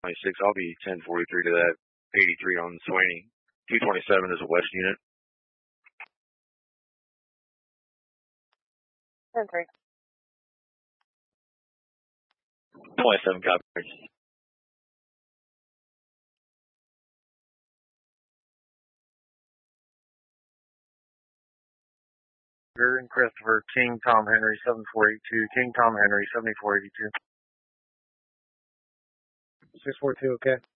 26. I'll be 1043 to that 83 on Swaney. 227 is a west unit. 10-3. 27 copy. And Christopher, King Tom Henry 7482, King Tom Henry 7482. 642, okay.